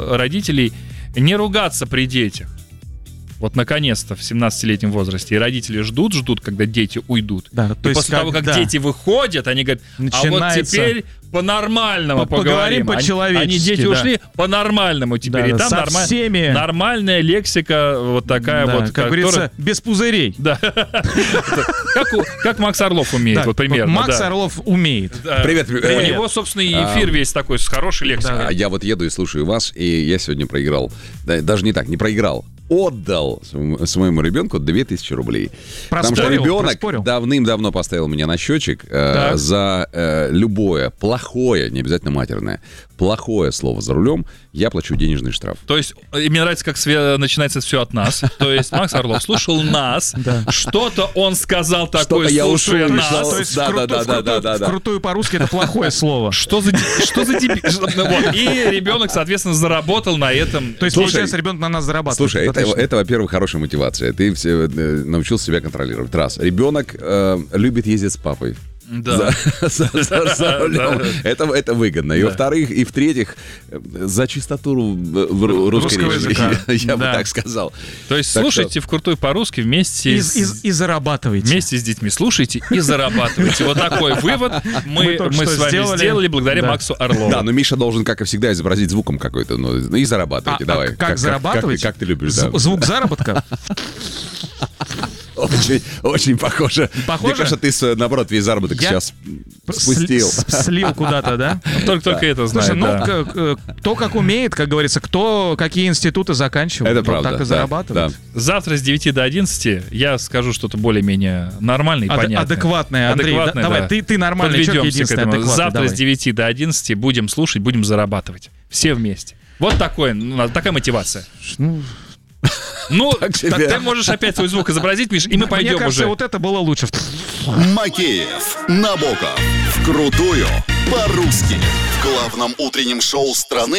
родителей не ругаться при детях. Вот наконец-то в 17-летнем возрасте. И родители ждут, когда дети уйдут. Да, и после того, как дети выходят, они говорят, а вот теперь по-нормальному поговорим. По-человечески. Они дети ушли, по-нормальному теперь. И там нормальная лексика вот такая вот. Как говорится, без пузырей. Да. Как Макс Орлов умеет, вот примерно. Макс Орлов умеет. Привет. У него, собственно, и эфир весь такой с хорошей лексикой. Я вот еду и слушаю вас, и я сегодня проиграл. Даже не так, не проиграл. Отдал своему ребенку 2000 рублей. Потому что ребенок давным-давно поставил меня на счетчик за любое плохое, не обязательно матерное, плохое слово за рулем, я плачу денежный штраф. То есть, мне нравится, как начинается все от нас. То есть, Макс Орлов слушал нас, что-то он сказал такое, слушая нас. То есть, вкрутую по-русски это плохое слово. Что за дебил? И ребенок, соответственно, заработал на этом. То есть, получается, ребенок на нас зарабатывает. Слушай, это, во-первых, хорошая мотивация. Ты научился себя контролировать. Раз. Ребенок любит ездить с папой. Да. За рулем. Это выгодно. И во-вторых, и в-третьих, за чистоту русского языка. Я бы так сказал. То есть слушайте вкрутую по-русски вместе и зарабатывайте. Вместе с детьми слушайте и зарабатывайте. Вот такой вывод мы с вами сделали благодаря Максу Орлову. Да, но Миша должен, как и всегда, изобразить звуком какой-то. И зарабатывайте. Давай. Как зарабатывать? Как ты любишь, да. Звук заработка? Очень похоже. Мне кажется, ты, наоборот, весь заработок сейчас спустил. Слил куда-то, да? Только это знает. Слушай, кто как умеет, как говорится, кто какие институты заканчивает, это правда, так и зарабатывает. Завтра с 9 до 11 я скажу что-то более-менее нормальное и понятное. Адекватное, Андрей. Давай, ты нормальный, что единственное адекватное. Завтра с 9 до 11 будем слушать, будем зарабатывать. Все вместе. Вот такая мотивация. Ну, ты можешь опять свой звук изобразить, Миш, и мы пойдем уже. Мне кажется, вот это было лучше. Макеев, Набоков. Вкрутую по-русски. В главном утреннем шоу страны